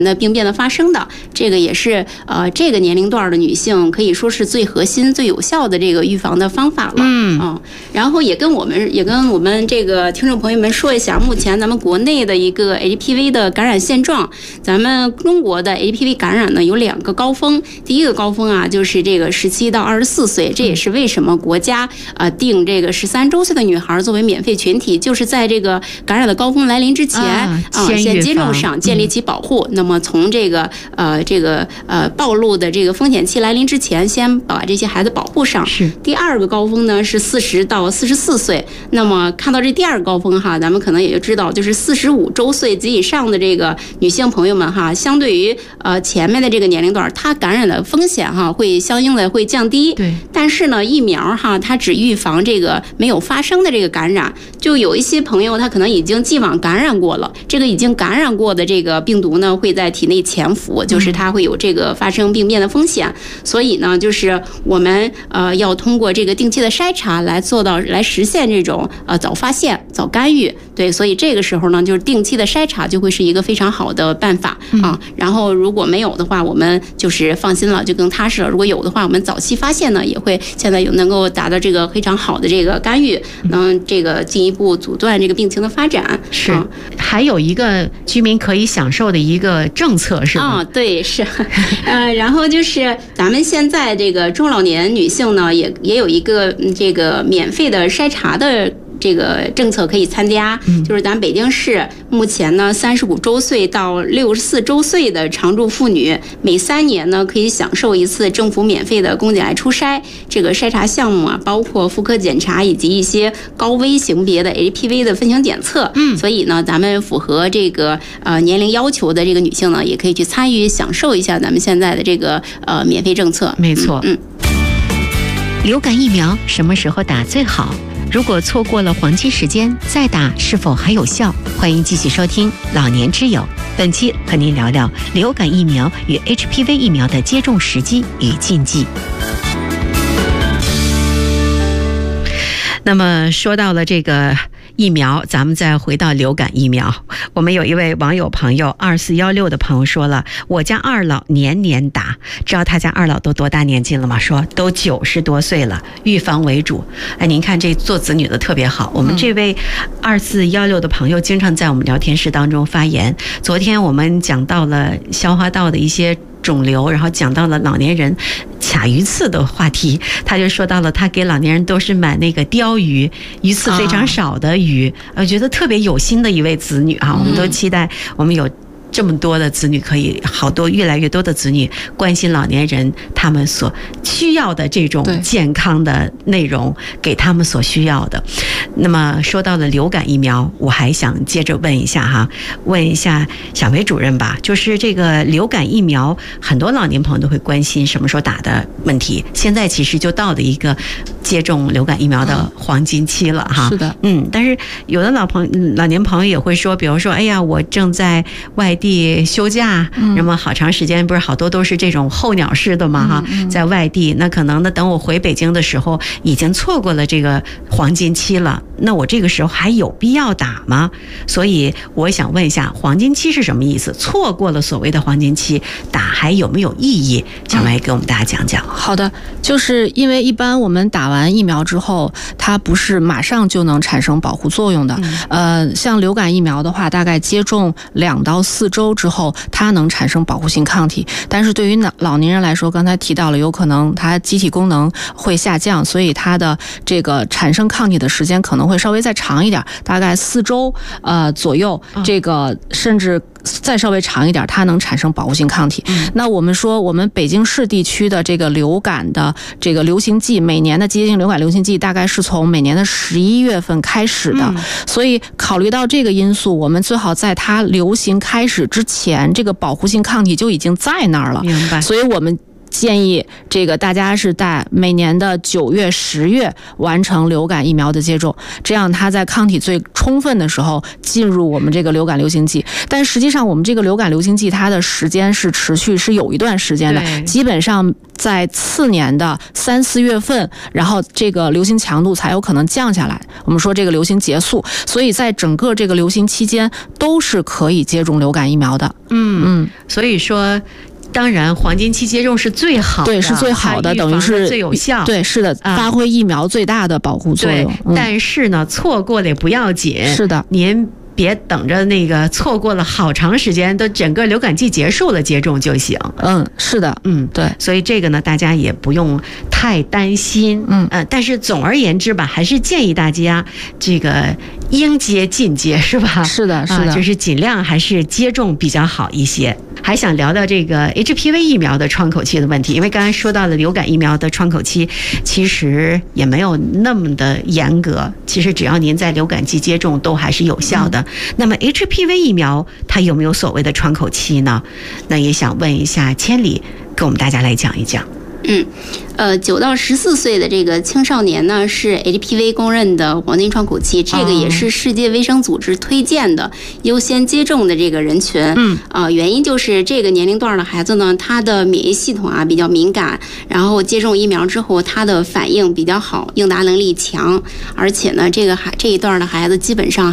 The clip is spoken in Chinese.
的病变的发生的，这个也是这个年龄段的女性可以说是最核心、最有效的这个预防的方法了。然后也跟我们这个听众朋友们说一下，目前咱们国内的一个 HPV 的感染现状。咱们中国的 HPV 感染呢有2个高峰，第一个高峰啊就是这个17到24岁，这也是为什么国家定这个13周岁的女孩作为免费群体，就是在这个感染的高峰来临之前先接种上建立起保护。那么从这个暴露的这个风险期来临之前，先把这些孩子保护上。 是。 第2个高峰呢是40到44岁。那么看到这第2个高峰哈，咱们可能也就知道，就是45周岁及以上的这个女性朋友们哈，相对于前面的这个年龄段，她感染的风险哈会相应的会降低。 对。 但是呢，疫苗哈它只预防这个没有发生的这个感染，就有一些朋友他可能已经既往感染过了，这个已经感染过的这个病毒呢会在体内潜伏，就是它会有这个发生病变的风险。所以呢，就是我们要通过这个定期的筛查来实现这种早发现、早干预。对，所以这个时候呢，就是定期的筛查就会是一个非常好的办法啊。然后如果没有的话，我们就是放心了，就更踏实了。如果有的话，我们早期发现呢，也会现在能够达到这个非常好的这个干预，能这个进一步阻断这个病情的发展。 是，还有一个居民可以享受的一个政策是吗？ 对，是。然后就是咱们现在这个中老年女性呢，也有一个这个免费的筛查的这个政策可以参加。就是咱北京市目前呢，35周岁到64周岁的常住妇女，每3年呢可以享受一次政府免费的宫颈癌初筛。这个筛查项目啊，包括妇科检查以及一些高危型别的 HPV 的分型检测。所以呢，咱们符合这个年龄要求的这个女性呢，也可以去参与享受一下咱们现在的这个免费政策。 没错。流感疫苗什么时候打最好？如果错过了黄金时间，再打是否还有效？欢迎继续收听老年之友，本期和您聊聊流感疫苗与 HPV 疫苗的接种时机与禁忌。那么说到了这个疫苗，咱们再回到流感疫苗。我们有一位网友朋友2416的朋友说了，我家二老年年打，知道他家二老都多大年纪了吗？说都90多岁了，预防为主。您看这做子女的特别好。我们这位2416的朋友经常在我们聊天室当中发言。昨天我们讲到了消化道的一些肿瘤，然后讲到了老年人卡鱼刺的话题，他就说到了他给老年人都是买那个鲷鱼，鱼刺非常少的鱼。我觉得特别有心的一位子女啊，我们都期待我们有这么多的子女，可以越来越多的子女关心老年人他们所需要的这种健康的内容，给他们所需要的。那么说到了流感疫苗，我还想接着问一下小梅主任吧，就是这个流感疫苗，很多老年朋友都会关心什么时候打的问题。现在其实就到了一个接种流感疫苗的黄金期了哈。 是的。 但是有的老年朋友也会说，比如说，哎呀，我正在外地休假，那么好长时间，不是好多都是这种候鸟式的嘛哈，在外地，那可能呢等我回北京的时候，已经错过了这个黄金期了，那我这个时候还有必要打吗？所以我想问一下，黄金期是什么意思？错过了所谓的黄金期，打还有没有意义？小梅给我们大家讲讲。 好的，就是因为一般我们打完疫苗之后，它不是马上就能产生保护作用的。像流感疫苗的话，大概接种2到4周之后，它能产生保护性抗体。但是对于老年人来说，刚才提到了，有可能它机体功能会下降，所以它的这个产生抗体的时间可能会稍微再长一点，大概4周左右，这个甚至再稍微长一点，它能产生保护性抗体。那我们说，我们北京市地区的这个流感的这个流行季，每年的季节性流感流行季大概是从每年的11月份开始的。所以考虑到这个因素，我们最好在它流行开始之前，这个保护性抗体就已经在那儿了。 明白。 所以我们建议这个大家是在每年的9月、10月完成流感疫苗的接种，这样它在抗体最充分的时候进入我们这个流感流行季。但实际上我们这个流感流行季它的时间是持续是有一段时间的，基本上在次年的3、4月份，然后这个流行强度才有可能降下来，我们说这个流行结束，所以在整个这个流行期间都是可以接种流感疫苗的。 所以说当然黄金期接种是最好的， 对，是最好的，等于是最有效， 对，是的，发挥疫苗最大的保护作用。 但是呢，错过了也不要紧， 是的， 您别等着那个错过了好长时间，都整个流感季结束了接种就行。 是的，对， 所以这个呢，大家也不用太担心。但是总而言之吧，还是建议大家这个应接尽接，是吧？ 是的，是的， 就是尽量还是接种比较好一些。还想聊聊这个 HPV 疫苗的窗口期的问题，因为刚才说到了流感疫苗的窗口期，其实也没有那么的严格，其实只要您在流感季接种都还是有效的。那么 HPV 疫苗它有没有所谓的窗口期呢？那也想问一下千里，给我们大家来讲一讲。 9到14岁的这个青少年呢，是 HPV 公认的黄金窗口期，这个也是世界卫生组织推荐的优先接种的这个人群。原因就是这个年龄段的孩子呢，他的免疫系统啊比较敏感，然后接种疫苗之后，他的反应比较好，应答能力强，而且呢，这一段的孩子基本上